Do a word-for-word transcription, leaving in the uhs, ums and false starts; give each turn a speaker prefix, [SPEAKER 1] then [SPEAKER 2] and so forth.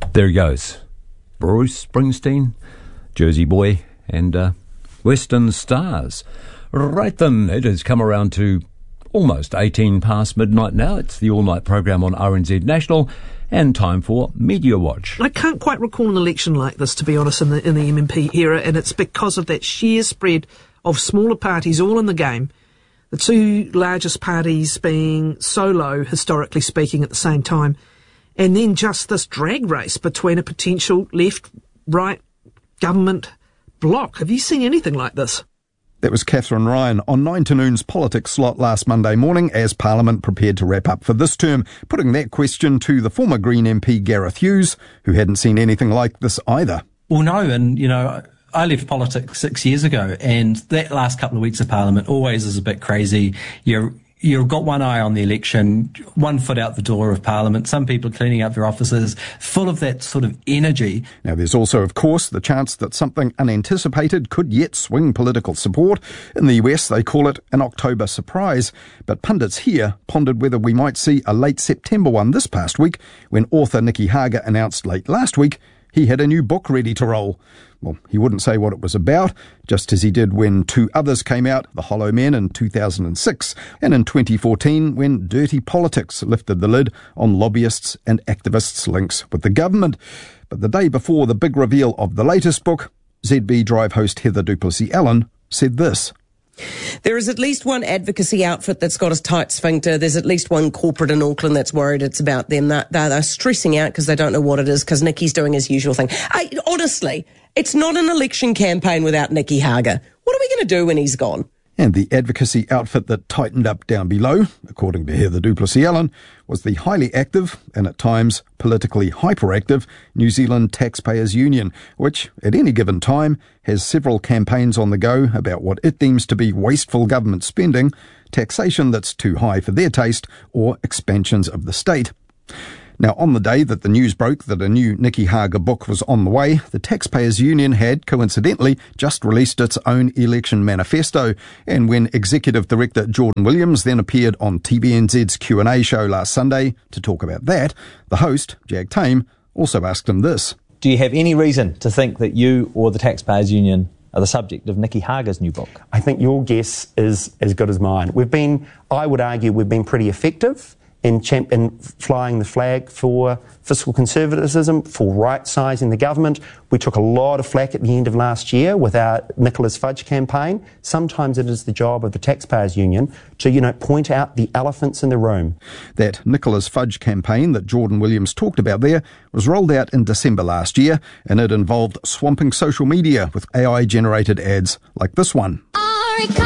[SPEAKER 1] There he goes. Bruce Springsteen, Jersey Boy, and uh, Western Stars. Right then, it has come around to almost eighteen past midnight now. It's the all-night program on R N Z National, and time for Media Watch.
[SPEAKER 2] I can't quite recall an election like this, to be honest, in the in the M M P era, and it's because of that sheer spread of smaller parties all in the game. The two largest parties being so low, historically speaking, at the same time. And then just this drag race between a potential left-right government bloc. Have you seen anything like this?
[SPEAKER 3] That was Catherine Ryan on nine to noon's politics slot last Monday morning as Parliament prepared to wrap up for this term, putting that question to the former Green M P Gareth Hughes, who hadn't seen anything like this either.
[SPEAKER 4] Well, no, and, you know, I left politics six years ago, and that last couple of weeks of Parliament always is a bit crazy. You're You've got one eye on the election, one foot out the door of Parliament, some people cleaning up their offices, full of that sort of energy.
[SPEAKER 3] Now, there's also, of course, the chance that something unanticipated could yet swing political support. In the U S, they call it an October surprise. But pundits here pondered whether we might see a late September one this past week, when author Nicky Hager announced late last week he had a new book ready to roll. Well, he wouldn't say what it was about, just as he did when two others came out, The Hollow Men in two thousand six, and in twenty fourteen when Dirty Politics lifted the lid on lobbyists' and activists' links with the government. But the day before the big reveal of the latest book, Z B Drive host Heather du Plessis-Allen said this.
[SPEAKER 5] There is at least one advocacy outfit that's got a tight sphincter. There's at least one corporate in Auckland that's worried it's about them. They're, they're stressing out because they don't know what it is, because Nicky's doing his usual thing. I, honestly, it's not an election campaign without Nicky Hager. What are we going to do when he's gone?
[SPEAKER 3] And the advocacy outfit that tightened up down below, according to Heather du Plessis-Allen, was the highly active and at times politically hyperactive New Zealand Taxpayers Union, which at any given time has several campaigns on the go about what it deems to be wasteful government spending, taxation that's too high for their taste, or expansions of the state. Now, on the day that the news broke that a new Nicky Hager book was on the way, the Taxpayers Union had, coincidentally, just released its own election manifesto. And when Executive Director Jordan Williams then appeared on T B N Z's Q and A show last Sunday to talk about that, the host, Jag Tame, also asked him this.
[SPEAKER 6] Do you have any reason to think that you or the Taxpayers Union are the subject of Nicky Hager's new book?
[SPEAKER 7] I think your guess is as good as mine. We've been, I would argue, we've been pretty effective in, champ- in flying the flag for fiscal conservatism, for right-sizing the government. We took a lot of flack at the end of last year with our Nicholas Fudge campaign. Sometimes it is the job of the Taxpayers Union to, you know, point out the elephants in the room.
[SPEAKER 3] That Nicholas Fudge campaign that Jordan Williams talked about there was rolled out in December last year, and it involved swamping social media with A I-generated ads like this one.